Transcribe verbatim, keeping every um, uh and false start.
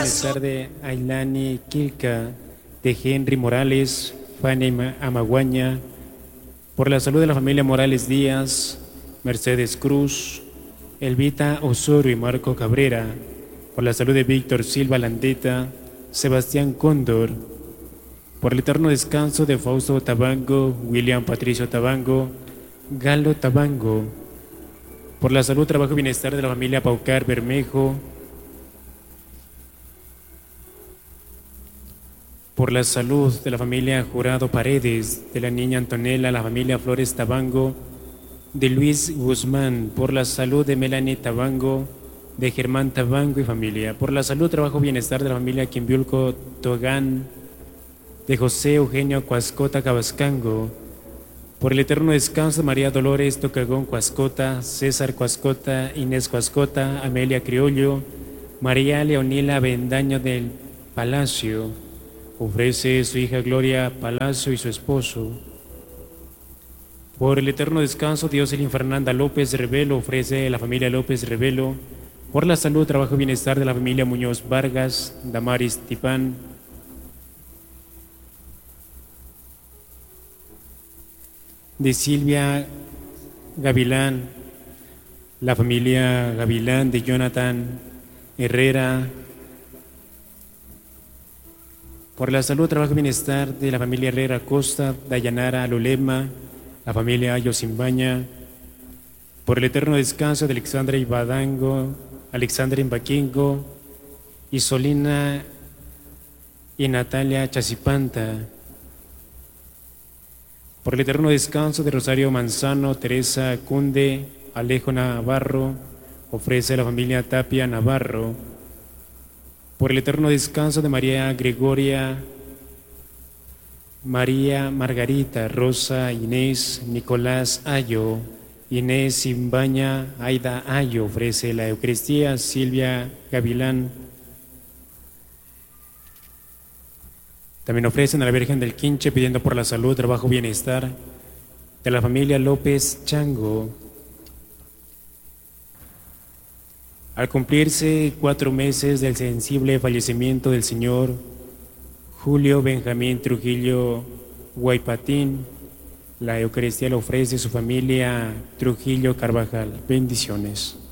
bienestar de Ailani Quilca, de Henry Morales, Fanny Ma- Amaguaña, por la salud de la familia Morales Díaz, Mercedes Cruz, Elvita Osorio y Marco Cabrera, por la salud de Víctor Silva Landeta, Sebastián Cóndor, por el eterno descanso de Fausto Tabango, William Patricio Tabango, Galo Tabango, por la salud, trabajo y bienestar de la familia Paucar Bermejo, por la salud de la familia Jurado Paredes, de la niña Antonella, la familia Flores Tabango, de Luis Guzmán, por la salud de Melanie Tabango, de Germán Tabango y familia, por la salud, trabajo y bienestar de la familia Quimbiulco Togán, de José Eugenio Cuascota Cabascango, por el eterno descanso de María Dolores Tocagón Cuascota, César Cuascota, Inés Cuascota, Amelia Criollo, María Leonila Bendaño del Palacio, ofrece su hija Gloria Palacio y su esposo. Por el eterno descanso, Dioselin Fernanda López Revelo, ofrece la familia López Revelo. Por la salud, trabajo y bienestar de la familia Muñoz Vargas, Damaris Tipán. De Silvia Gavilán, la familia Gavilán de Jonathan Herrera. Por la salud, trabajo y bienestar de la familia Herrera Costa, Dayanara Lolema, la familia Ayo Simbaña. Por el eterno descanso de Alexandra Ibadango, Alexandra Imbaquingo, Isolina y Natalia Chacipanta. Por el eterno descanso de Rosario Manzano, Teresa Cunde, Alejo Navarro, ofrece la familia Tapia Navarro. Por el eterno descanso de María Gregoria, María Margarita, Rosa Inés, Nicolás Ayo, Inés Simbaña, Aida Ayo, ofrece la Eucaristía, Silvia Gavilán. También ofrecen a la Virgen del Quinche pidiendo por la salud, trabajo, bienestar de la familia López Chango. Al cumplirse cuatro meses del sensible fallecimiento del señor Julio Benjamín Trujillo Guaypatín, la Eucaristía le ofrece a su familia Trujillo Carvajal. Bendiciones.